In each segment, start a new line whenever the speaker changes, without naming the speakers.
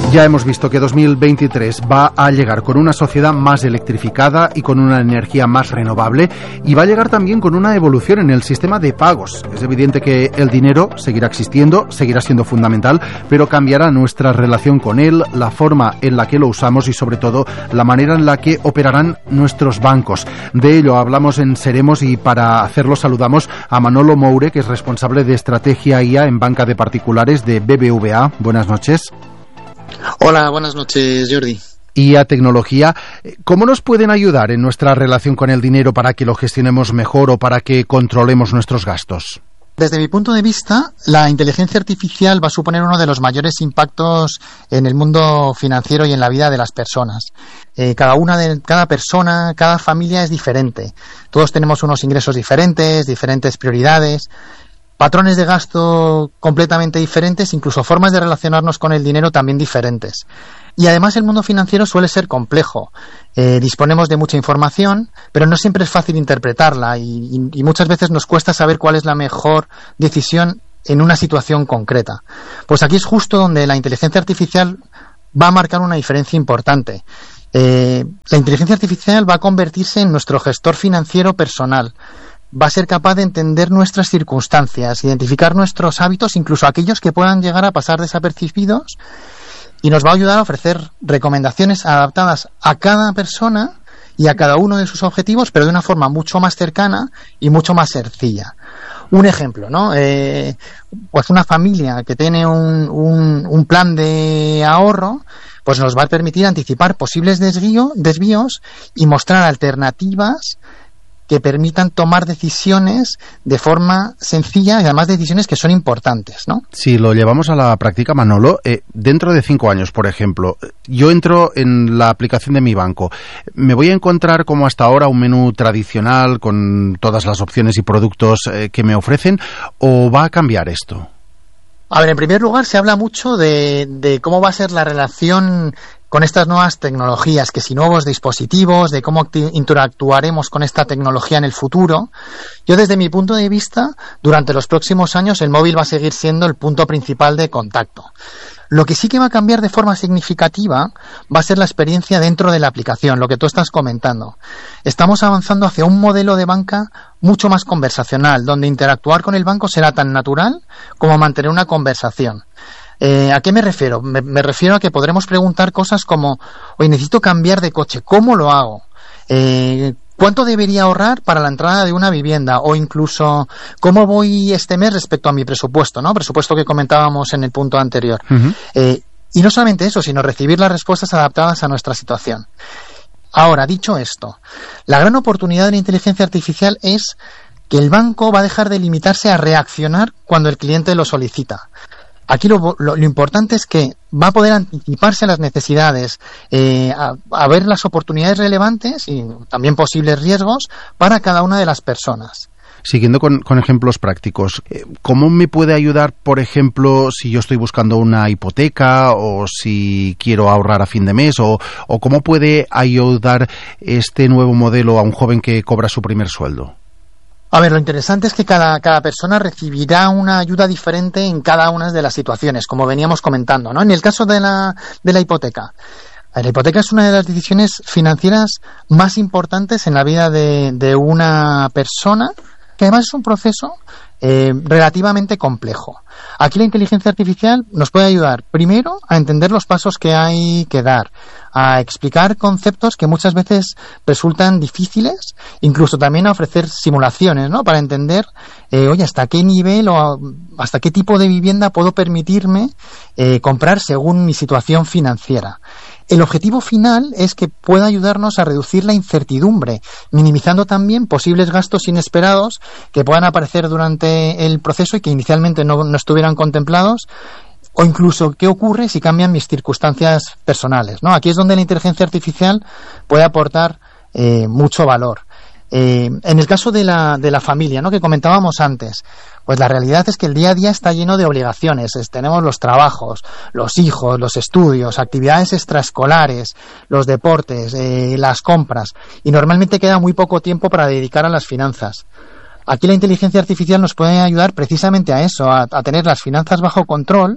Ya hemos visto que 2023 va a llegar con una sociedad más electrificada y con una energía más renovable, y va a llegar también con una evolución en el sistema de pagos. Es evidente que el dinero seguirá existiendo, seguirá siendo fundamental, pero cambiará nuestra relación con él, la forma en la que lo usamos y sobre todo la manera en la que operarán nuestros bancos. De ello hablamos en Seremos, y para hacerlo saludamos a Manolo Moure, que es responsable de estrategia IA en banca de particulares de BBVA. Buenas noches.
Hola, buenas noches, Jordi.
IA Tecnología, ¿cómo nos pueden ayudar en nuestra relación con el dinero para que lo gestionemos mejor o para que controlemos nuestros gastos?
Desde mi punto de vista, la inteligencia artificial va a suponer uno de los mayores impactos en el mundo financiero y en la vida de las personas. Cada persona, cada familia es diferente. Todos tenemos unos ingresos diferentes, diferentes prioridades, patrones de gasto completamente diferentes, incluso formas de relacionarnos con el dinero también diferentes. Y además el mundo financiero suele ser complejo. Disponemos de mucha información, pero no siempre es fácil interpretarla y muchas veces nos cuesta saber cuál es la mejor decisión en una situación concreta. Pues aquí es justo donde la inteligencia artificial va a marcar una diferencia importante. La inteligencia artificial va a convertirse en nuestro gestor financiero personal. Va a ser capaz de entender nuestras circunstancias, identificar nuestros hábitos, incluso aquellos que puedan llegar a pasar desapercibidos, y nos va a ayudar a ofrecer recomendaciones adaptadas a cada persona y a cada uno de sus objetivos, pero de una forma mucho más cercana y mucho más sencilla. Un ejemplo, ¿no? Pues una familia que tiene un plan de ahorro, pues nos va a permitir anticipar posibles desvíos y mostrar alternativas que permitan tomar decisiones de forma sencilla y además decisiones que son importantes, ¿no?
Si lo llevamos a la práctica, Manolo, dentro de 5 años, por ejemplo, yo entro en la aplicación de mi banco, ¿me voy a encontrar como hasta ahora un menú tradicional con todas las opciones y productos que me ofrecen, o va a cambiar esto?
A ver, en primer lugar se habla mucho de cómo va a ser la relación con estas nuevas tecnologías, que si nuevos dispositivos, de cómo interactuaremos con esta tecnología en el futuro. Yo, desde mi punto de vista, durante los próximos años el móvil va a seguir siendo el punto principal de contacto. Lo que sí que va a cambiar de forma significativa va a ser la experiencia dentro de la aplicación, lo que tú estás comentando. Estamos avanzando hacia un modelo de banca mucho más conversacional, donde interactuar con el banco será tan natural como mantener una conversación. ¿A qué me refiero? Me refiero a que podremos preguntar cosas como: oye, necesito cambiar de coche, ¿cómo lo hago? ¿Cuánto debería ahorrar para la entrada de una vivienda? O incluso, ¿cómo voy este mes respecto a mi presupuesto, ¿no? Presupuesto que comentábamos en el punto anterior. Uh-huh. Y no solamente eso, sino recibir las respuestas adaptadas a nuestra situación. Ahora, dicho esto, la gran oportunidad de la inteligencia artificial es que el banco va a dejar de limitarse a reaccionar cuando el cliente lo solicita. Aquí lo importante es que va a poder anticiparse a las necesidades, a ver las oportunidades relevantes y también posibles riesgos para cada una de las personas.
Siguiendo con ejemplos prácticos, ¿cómo me puede ayudar, por ejemplo, si yo estoy buscando una hipoteca o si quiero ahorrar a fin de mes? ¿O cómo puede ayudar este nuevo modelo a un joven que cobra su primer sueldo?
A ver, lo interesante es que cada persona recibirá una ayuda diferente en cada una de las situaciones, como veníamos comentando, ¿no? En el caso de la hipoteca. La hipoteca es una de las decisiones financieras más importantes en la vida de una persona, que además es un proceso relativamente complejo. Aquí la inteligencia artificial nos puede ayudar, primero, a entender los pasos que hay que dar, a explicar conceptos que muchas veces resultan difíciles, incluso también a ofrecer simulaciones, ¿no? Para entender, oye, hasta qué nivel o hasta qué tipo de vivienda puedo permitirme comprar según mi situación financiera. El objetivo final es que pueda ayudarnos a reducir la incertidumbre, minimizando también posibles gastos inesperados que puedan aparecer durante el proceso y que inicialmente no estuvieran contemplados, o incluso qué ocurre si cambian mis circunstancias personales, ¿no? Aquí es donde la inteligencia artificial puede aportar mucho valor. En el caso de la familia, ¿no?, que comentábamos antes, pues la realidad es que el día a día está lleno de obligaciones. Tenemos los trabajos, los hijos, los estudios, actividades extraescolares, los deportes, las compras, y normalmente queda muy poco tiempo para dedicar a las finanzas. Aquí la inteligencia artificial nos puede ayudar precisamente a eso, a tener las finanzas bajo control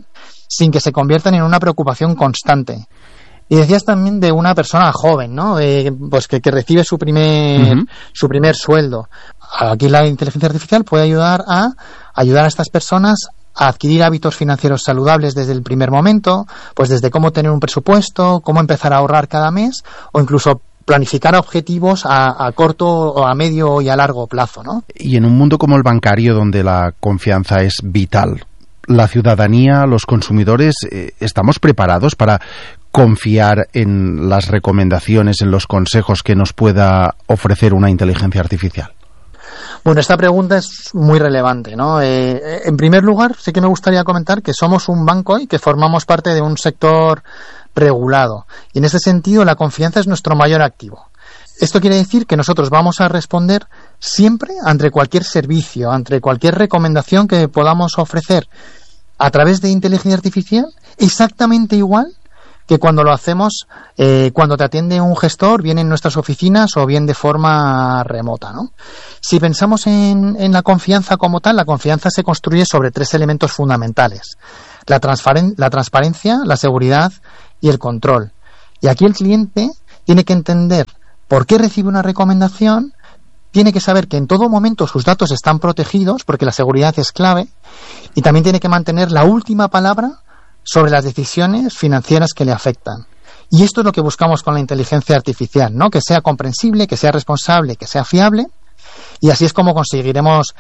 sin que se conviertan en una preocupación constante. Y decías también de una persona joven, ¿no? Pues que recibe su primer sueldo. Aquí la inteligencia artificial puede ayudar a estas personas a adquirir hábitos financieros saludables desde el primer momento, pues desde cómo tener un presupuesto, cómo empezar a ahorrar cada mes, o incluso planificar objetivos a corto o a medio y a largo plazo, ¿no?
Y en un mundo como el bancario, donde la confianza es vital, la ciudadanía, los consumidores, ¿estamos preparados para confiar en las recomendaciones, en los consejos que nos pueda ofrecer una inteligencia artificial?
Bueno, esta pregunta es muy relevante, ¿no? En primer lugar, sí que me gustaría comentar que somos un banco y que formamos parte de un sector regulado. Y en ese sentido, la confianza es nuestro mayor activo. Esto quiere decir que nosotros vamos a responder siempre ante cualquier servicio, ante cualquier recomendación que podamos ofrecer a través de inteligencia artificial, exactamente igual que cuando lo hacemos, cuando te atiende un gestor, bien en nuestras oficinas o bien de forma remota, ¿no? Si pensamos en la confianza como tal, la confianza se construye sobre 3 elementos fundamentales: la transparencia, la seguridad y el control. Y aquí el cliente tiene que entender por qué recibe una recomendación, tiene que saber que en todo momento sus datos están protegidos, porque la seguridad es clave, y también tiene que mantener la última palabra sobre las decisiones financieras que le afectan. Y esto es lo que buscamos con la inteligencia artificial, ¿no? Que sea comprensible, que sea responsable, que sea fiable, y así es como conseguiremos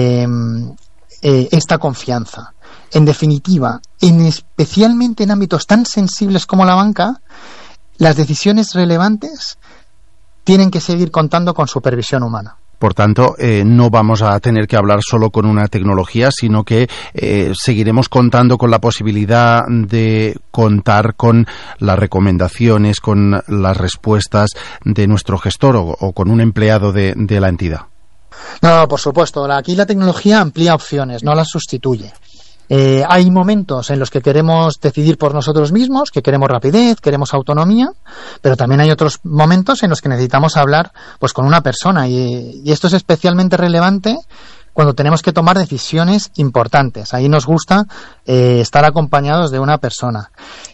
esta confianza. En definitiva, especialmente en ámbitos tan sensibles como la banca, las decisiones relevantes tienen que seguir contando con supervisión humana.
Por tanto, no vamos a tener que hablar solo con una tecnología, sino que seguiremos contando con la posibilidad de contar con las recomendaciones, con las respuestas de nuestro gestor o con un empleado de la entidad.
No, por supuesto. Aquí la tecnología amplía opciones, no las sustituye. Hay momentos en los que queremos decidir por nosotros mismos, que queremos rapidez, queremos autonomía, pero también hay otros momentos en los que necesitamos hablar pues con una persona, y esto es especialmente relevante cuando tenemos que tomar decisiones importantes. Ahí nos gusta estar acompañados de una persona.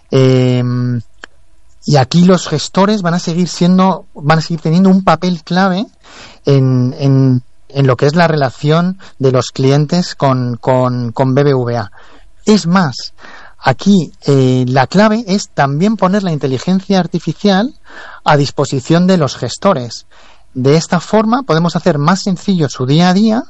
Y aquí los gestores van a seguir teniendo un papel clave en lo que es la relación de los clientes con BBVA. Es más, aquí la clave es también poner la inteligencia artificial a disposición de los gestores. De esta forma podemos hacer más sencillo su día a día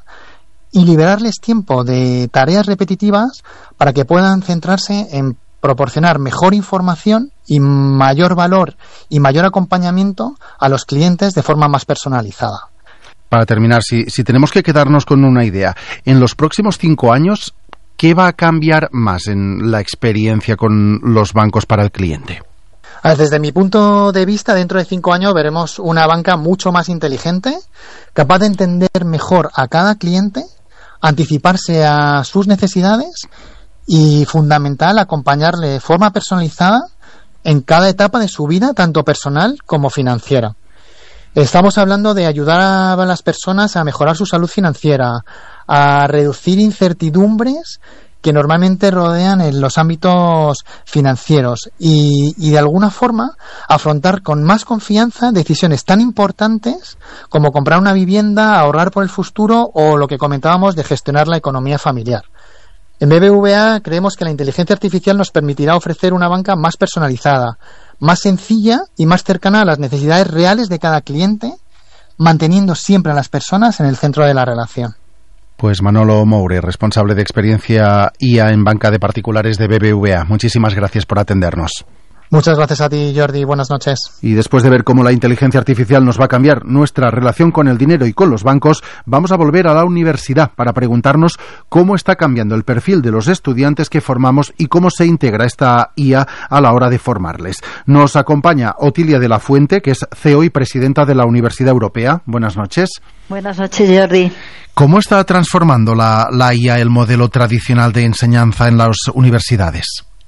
y liberarles tiempo de tareas repetitivas para que puedan centrarse en proporcionar mejor información y mayor valor y mayor acompañamiento a los clientes de forma más personalizada.
Para terminar, si tenemos que quedarnos con una idea, en los próximos 5 años, ¿qué va a cambiar más en la experiencia con los bancos para el cliente?
Desde mi punto de vista, dentro de 5 años veremos una banca mucho más inteligente, capaz de entender mejor a cada cliente, anticiparse a sus necesidades y, fundamental, acompañarle de forma personalizada en cada etapa de su vida, tanto personal como financiera. Estamos hablando de ayudar a las personas a mejorar su salud financiera, a reducir incertidumbres que normalmente rodean en los ámbitos financieros y de alguna forma afrontar con más confianza decisiones tan importantes como comprar una vivienda, ahorrar por el futuro o lo que comentábamos de gestionar la economía familiar. En BBVA creemos que la inteligencia artificial nos permitirá ofrecer una banca más personalizada, más sencilla y más cercana a las necesidades reales de cada cliente, manteniendo siempre a las personas en el centro de la relación.
Pues Manolo Moure, responsable de experiencia IA en banca de particulares de BBVA. Muchísimas gracias por atendernos.
Muchas gracias a ti, Jordi. Buenas noches.
Y después de ver cómo la inteligencia artificial nos va a cambiar nuestra relación con el dinero y con los bancos, vamos a volver a la universidad para preguntarnos cómo está cambiando el perfil de los estudiantes que formamos y cómo se integra esta IA a la hora de formarles. Nos acompaña Otilia de la Fuente, que es CEO y presidenta de la Universidad Europea. Buenas noches.
Buenas noches, Jordi.
¿Cómo está transformando la IA el modelo tradicional de enseñanza en las universidades?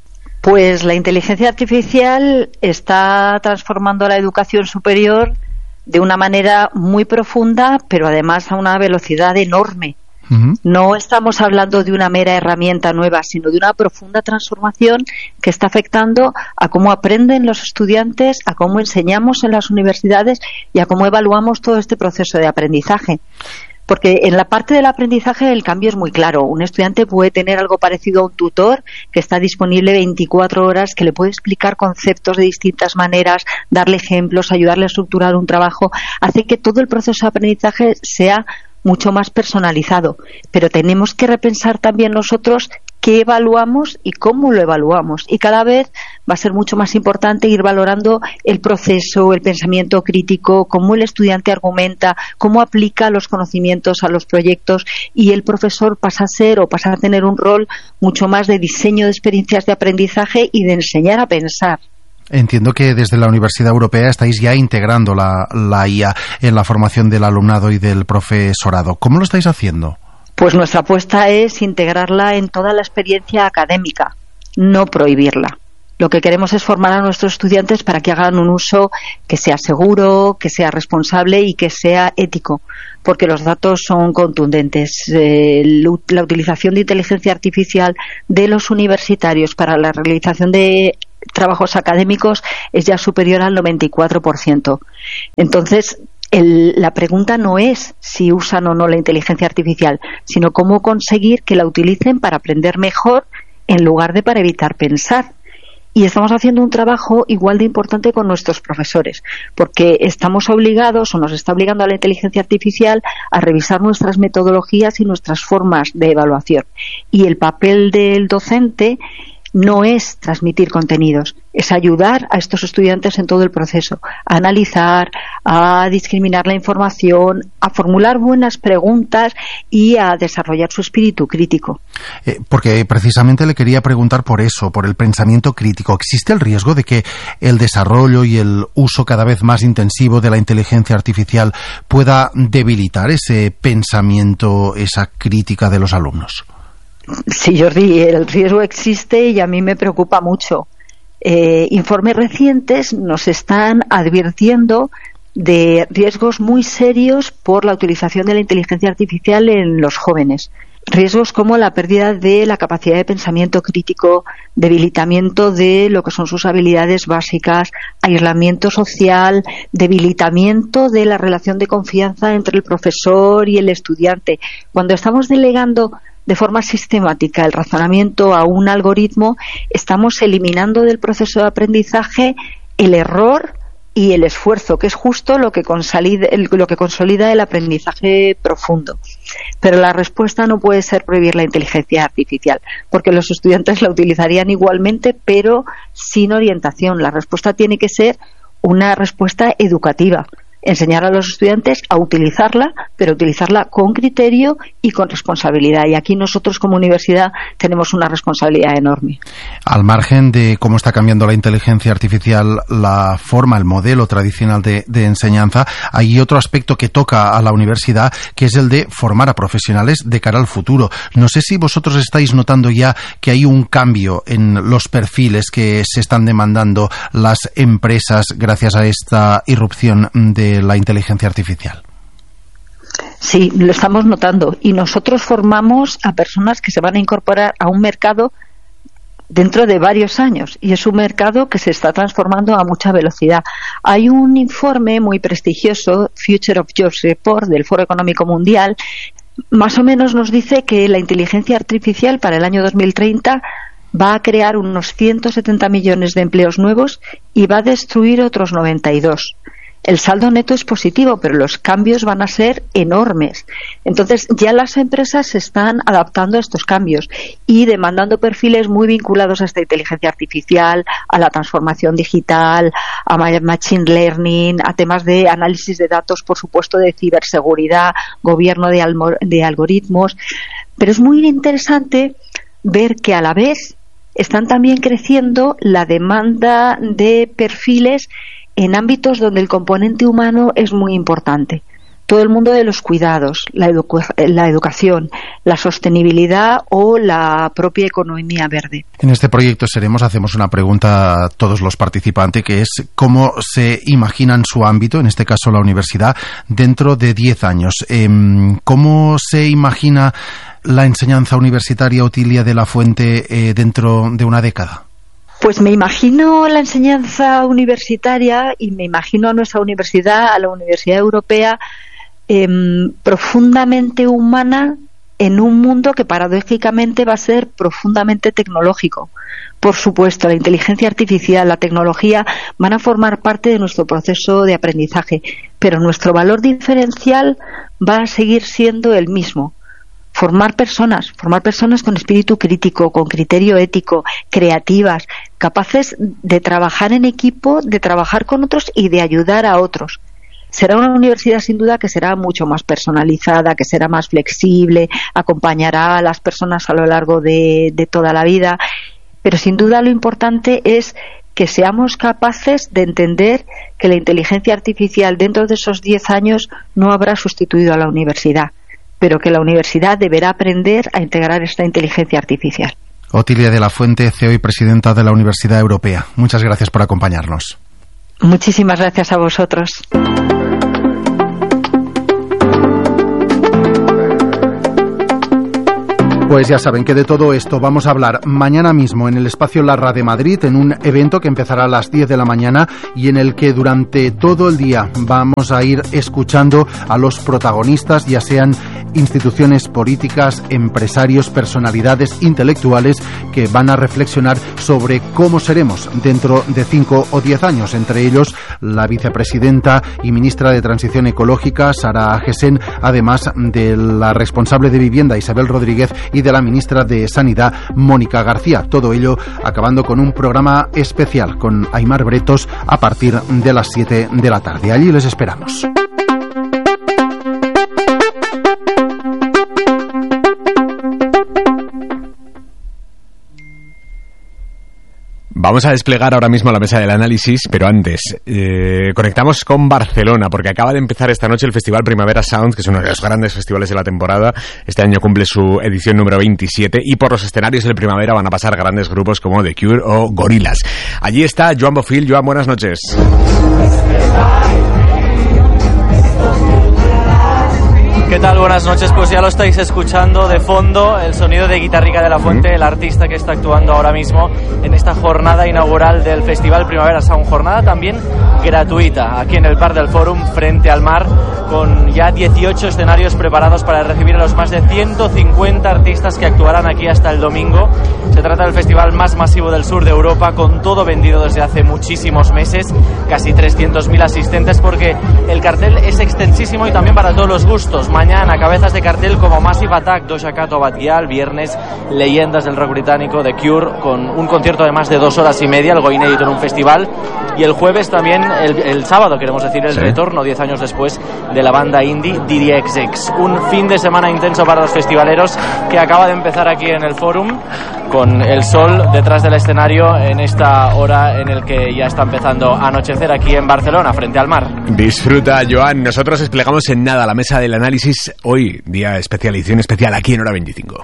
Pues la inteligencia artificial está transformando la educación superior de una manera muy profunda, pero además a una velocidad enorme. No estamos hablando de una mera herramienta nueva, sino de una profunda transformación que está afectando a cómo aprenden los estudiantes, a cómo enseñamos en las universidades y a cómo evaluamos todo este proceso de aprendizaje. Porque en la parte del aprendizaje el cambio es muy claro. Un estudiante puede tener algo parecido a un tutor que está disponible 24 horas, que le puede explicar conceptos de distintas maneras, darle ejemplos, ayudarle a estructurar un trabajo. Hace que todo el proceso de aprendizaje sea mucho más personalizado. Pero tenemos que repensar también nosotros qué evaluamos y cómo lo evaluamos. Y cada vez va a ser mucho más importante ir valorando el proceso, el pensamiento crítico, cómo el estudiante argumenta, cómo aplica los conocimientos a los proyectos, y el profesor pasa a tener un rol mucho más de diseño de experiencias de aprendizaje y de enseñar a pensar.
Entiendo que desde la Universidad Europea estáis ya integrando la IA en la formación del alumnado y del profesorado. ¿Cómo lo estáis haciendo?
Pues nuestra apuesta es integrarla en toda la experiencia académica, no prohibirla. Lo que queremos es formar a nuestros estudiantes para que hagan un uso que sea seguro, que sea responsable y que sea ético, porque los datos son contundentes. La utilización de inteligencia artificial de los universitarios para la realización de trabajos académicos es ya superior al 94%. Entonces, la pregunta no es si usan o no la inteligencia artificial, sino cómo conseguir que la utilicen para aprender mejor en lugar de para evitar pensar. Y estamos haciendo un trabajo igual de importante con nuestros profesores, porque estamos obligados, o nos está obligando a la inteligencia artificial, a revisar nuestras metodologías y nuestras formas de evaluación. Y el papel del docente no es transmitir contenidos, es ayudar a estos estudiantes en todo el proceso, a analizar, a discriminar la información, a formular buenas preguntas y a desarrollar su espíritu crítico.
Porque precisamente le quería preguntar por eso, por el pensamiento crítico. ¿Existe el riesgo de que el desarrollo y el uso cada vez más intensivo de la inteligencia artificial pueda debilitar ese pensamiento, esa crítica de los alumnos?
Sí, Jordi, el riesgo existe y a mí me preocupa mucho. Informes recientes nos están advirtiendo de riesgos muy serios por la utilización de la inteligencia artificial en los jóvenes. Riesgos como la pérdida de la capacidad de pensamiento crítico, debilitamiento de lo que son sus habilidades básicas, aislamiento social, debilitamiento de la relación de confianza entre el profesor y el estudiante. Cuando estamos delegando de forma sistemática el razonamiento a un algoritmo, estamos eliminando del proceso de aprendizaje el error y el esfuerzo, que es justo lo que consolida el aprendizaje profundo. Pero la respuesta no puede ser prohibir la inteligencia artificial, porque los estudiantes la utilizarían igualmente, pero sin orientación. La respuesta tiene que ser una respuesta educativa. Enseñar a los estudiantes a utilizarla, pero utilizarla con criterio y con responsabilidad. Y aquí nosotros como universidad tenemos una responsabilidad enorme.
Al margen de cómo está cambiando la inteligencia artificial la forma, el modelo tradicional de enseñanza, hay otro aspecto que toca a la universidad, que es el de formar a profesionales de cara al futuro. No sé si vosotros estáis notando ya que hay un cambio en los perfiles que se están demandando las empresas gracias a esta irrupción de la inteligencia artificial.
Sí, lo estamos notando, y nosotros formamos a personas que se van a incorporar a un mercado dentro de varios años, y es un mercado que se está transformando a mucha velocidad. Hay un informe muy prestigioso, Future of Jobs Report, del Foro Económico Mundial, más o menos nos dice que la inteligencia artificial para el año 2030 va a crear unos 170 millones de empleos nuevos y va a destruir otros 92. El saldo neto es positivo, pero los cambios van a ser enormes. Entonces, ya las empresas se están adaptando a estos cambios y demandando perfiles muy vinculados a esta inteligencia artificial, a la transformación digital, a machine learning, a temas de análisis de datos, por supuesto, de ciberseguridad, gobierno de algoritmos. Pero es muy interesante ver que a la vez están también creciendo la demanda de perfiles en ámbitos donde el componente humano es muy importante. todo el mundo de los cuidados, la educación, la sostenibilidad o la propia economía verde.
En este proyecto Seremos hacemos una pregunta a todos los participantes, que es cómo se imaginan su ámbito, en este caso la universidad, dentro de 10 años. ¿Cómo se imagina la enseñanza universitaria Otilia de la Fuente dentro de una década?
Pues me imagino la enseñanza universitaria y me imagino a nuestra universidad, a la Universidad Europea, profundamente humana en un mundo que paradójicamente va a ser profundamente tecnológico. Por supuesto, la inteligencia artificial, la tecnología van a formar parte de nuestro proceso de aprendizaje, pero nuestro valor diferencial va a seguir siendo el mismo. Formar personas con espíritu crítico, con criterio ético, creativas, capaces de trabajar en equipo, de trabajar con otros y de ayudar a otros. Será una universidad sin duda que será mucho más personalizada, que será más flexible, acompañará a las personas a lo largo de toda la vida, pero sin duda lo importante es que seamos capaces de entender que la inteligencia artificial dentro de esos 10 años no habrá sustituido a la universidad, pero que la universidad deberá aprender a integrar esta inteligencia artificial.
Otilia de la Fuente, CEO y presidenta de la Universidad Europea. Muchas gracias por acompañarnos.
Muchísimas gracias a vosotros.
Pues ya saben que de todo esto vamos a hablar mañana mismo en el espacio Larra de Madrid, en un evento que empezará a las 10 de la mañana y en el que durante todo el día vamos a ir escuchando a los protagonistas, ya sean instituciones políticas, empresarios, personalidades intelectuales que van a reflexionar sobre cómo seremos dentro de 5 o 10 años, entre ellos la vicepresidenta y ministra de Transición Ecológica, Sara Agesen, además de la responsable de Vivienda, Isabel Rodríguez, y de la ministra de Sanidad, Mónica García. Todo ello acabando con un programa especial con Aimar Bretos a partir de las 7 de la tarde. Allí les esperamos.
Vamos a desplegar ahora mismo la mesa del análisis, pero antes conectamos con Barcelona, porque acaba de empezar esta noche el Festival Primavera Sound, que es uno de los grandes festivales de la temporada. Este año cumple su edición número 27 y por los escenarios del Primavera van a pasar grandes grupos como The Cure o Gorillaz. Allí está Joan Bofill. Joan, buenas noches.
¿Qué tal? Buenas noches. Pues ya lo estáis escuchando de fondo, el sonido de Guitarrica de la Fuente, el artista que está actuando ahora mismo en esta jornada inaugural del Festival Primavera Sound. Jornada también gratuita, aquí en el Parc del Fòrum, frente al mar, con ya 18 escenarios preparados para recibir a los más de 150 artistas que actuarán aquí hasta el domingo. Se trata del festival más masivo del sur de Europa, con todo vendido desde hace muchísimos meses, casi 300.000 asistentes, porque el cartel es extensísimo y también para todos los gustos. Mañana, cabezas de cartel como Massive Attack, Doja Cat o Batguial. Viernes, leyendas del rock británico, The Cure, con un concierto de más de 2 horas y media, algo inédito en un festival. Y el jueves también, el sábado, queremos decir, el retorno, 10 años después, de la banda indie DDXX. Un fin de semana intenso para los festivaleros que acaba de empezar aquí en el Fòrum, con el sol detrás del escenario en esta hora en el que ya está empezando a anochecer aquí en Barcelona, frente al mar.
Disfruta, Joan. Nosotros desplegamos en nada la mesa del análisis. Hoy, día especial, edición especial aquí en Hora 25.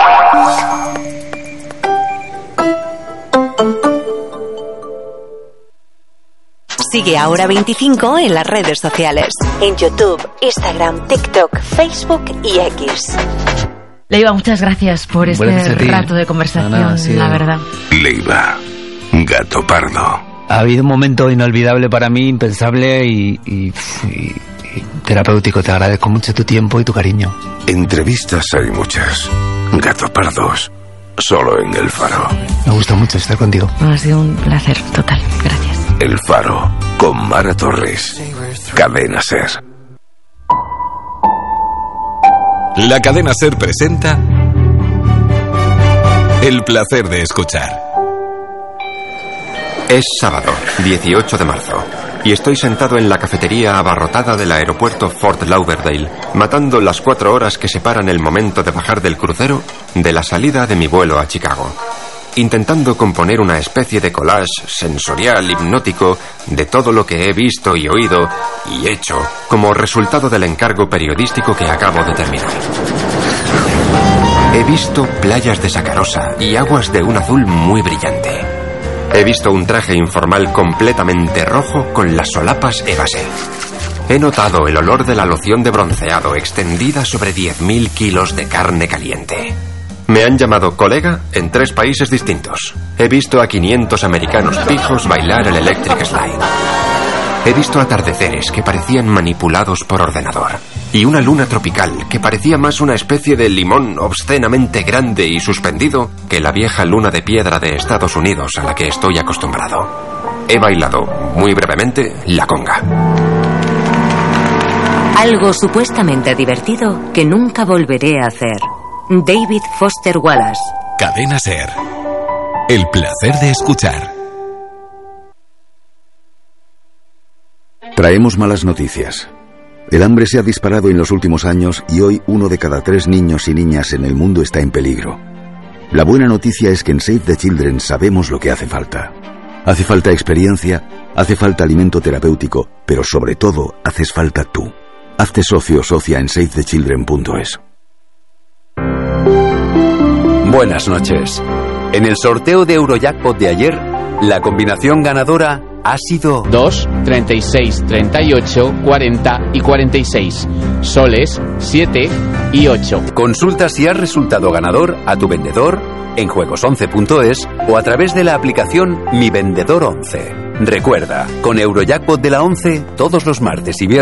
Sigue a Hora 25 en las redes sociales. En YouTube, Instagram, TikTok, Facebook y X.
Leiva, muchas gracias por este rato de conversación, la verdad.
Leiva, gato pardo.
Ha habido un momento inolvidable para mí, impensable y terapéutico. Te agradezco mucho tu tiempo y tu cariño.
Entrevistas hay muchas. Gato pardos, solo en El Faro.
Me gusta mucho estar contigo.
Ha sido un placer total, gracias.
El Faro, con Mara Torres. Cadena Ser.
La Cadena Ser presenta El placer de escuchar.
Es sábado, 18 de marzo, y estoy sentado en la cafetería abarrotada del aeropuerto Fort Lauderdale, matando las 4 horas que separan el momento de bajar del crucero de la salida de mi vuelo a Chicago. intentando componer una especie de collage sensorial hipnótico de todo lo que he visto y oído y hecho como resultado del encargo periodístico que acabo de terminar. He visto playas de sacarosa y aguas de un azul muy brillante. He visto un traje informal completamente rojo con las solapas Evase. He notado el olor de la loción de bronceado extendida sobre 10.000 kilos de carne caliente. Me han llamado colega en 3 países distintos. He visto a 500 americanos pijos bailar el Electric Slide. He visto atardeceres que parecían manipulados por ordenador. Y una luna tropical que parecía más una especie de limón obscenamente grande y suspendido que la vieja luna de piedra de Estados Unidos a la que estoy acostumbrado. He bailado, muy brevemente, la conga.
Algo supuestamente divertido que nunca volveré a hacer. David Foster Wallace.
Cadena SER. El placer de escuchar.
Traemos malas noticias. El hambre se ha disparado en los últimos años y hoy 1 de cada 3 niños y niñas en el mundo está en peligro. La buena noticia es que en Save the Children sabemos lo que hace falta. Hace falta experiencia, hace falta alimento terapéutico, pero sobre todo haces falta tú. Hazte socio o socia en savethechildren.es.
Buenas noches. En el sorteo de Eurojackpot de ayer, la combinación ganadora ha sido
2, 36, 38, 40 y 46. Soles, 7 y 8.
Consulta si has resultado ganador a tu vendedor en juegos11.es o a través de la aplicación Mi Vendedor 11. Recuerda, con Eurojackpot de la 11, todos los martes y viernes